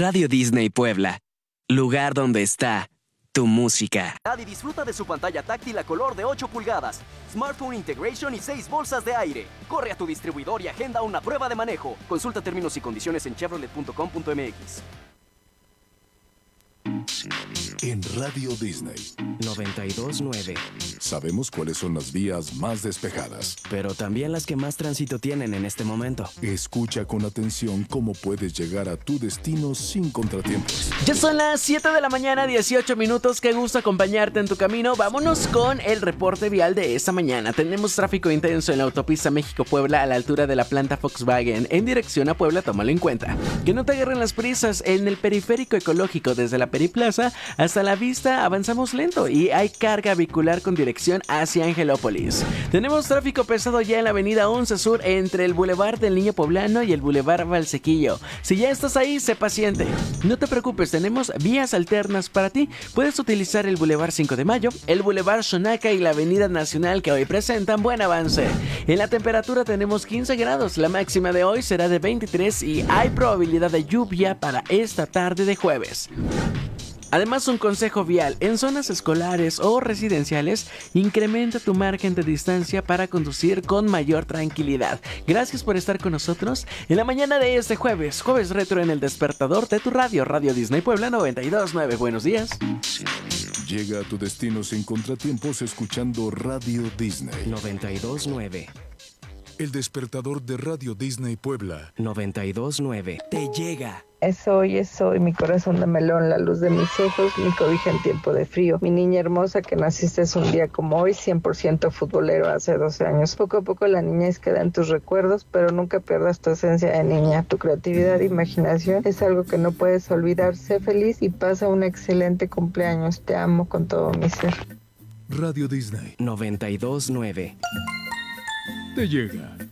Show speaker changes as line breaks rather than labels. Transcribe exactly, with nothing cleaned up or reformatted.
Radio Disney Puebla, lugar donde está tu música.
Y disfruta de su pantalla táctil a color de ocho pulgadas, Smartphone Integration y seis bolsas de aire. Corre a tu distribuidor y agenda una prueba de manejo. Consulta términos y condiciones en chevrolet punto com punto m x.
En Radio Disney
noventa y dos nueve.
sabemos cuáles son las vías más despejadas,
Pero también las que más tránsito tienen en este momento.
Escucha con atención cómo puedes llegar a tu destino sin contratiempos.
Ya son las siete de la mañana, dieciocho minutos. Qué gusto acompañarte en tu camino. Vámonos con el reporte vial de esta mañana. Tenemos tráfico intenso en la autopista México-Puebla a la altura de la planta Volkswagen en dirección a Puebla, tómalo en cuenta. Que no te agarren las prisas en el periférico ecológico desde la Periplaza hasta la vista. Avanzamos lento y hay carga vehicular con dirección hacia Angelópolis. Tenemos tráfico pesado ya en la avenida once Sur entre el Boulevard del Niño Poblano y el Boulevard Valsequillo. Si ya estás ahí, sé paciente. No te preocupes, tenemos vías alternas para ti. Puedes utilizar el Boulevard cinco de Mayo, el Boulevard Xonaca y la Avenida Nacional, que hoy presentan buen avance. En la temperatura tenemos quince grados, la máxima de hoy será de veintitrés y hay probabilidad de lluvia para esta tarde de jueves. Además, un consejo vial: en zonas escolares o residenciales, incrementa tu margen de distancia para conducir con mayor tranquilidad. Gracias por estar con nosotros en la mañana de este jueves, jueves retro en el despertador de tu radio, Radio Disney Puebla noventa y dos nueve. Buenos días.
Llega a tu destino sin contratiempos escuchando Radio Disney
noventa y dos nueve.
El despertador de Radio Disney Puebla
noventa y dos nueve. Te llega.
Es hoy, es hoy, mi corazón de melón, la luz de mis ojos, mi cobija en tiempo de frío. Mi niña hermosa que naciste es un día como hoy, cien por ciento futbolero hace doce años. Poco a poco la niñez queda en tus recuerdos, pero nunca pierdas tu esencia de niña. Tu creatividad e imaginación es algo que no puedes olvidar. Sé feliz y pasa un excelente cumpleaños. Te amo con todo mi ser.
Radio Disney
noventa y dos nueve.
te llega.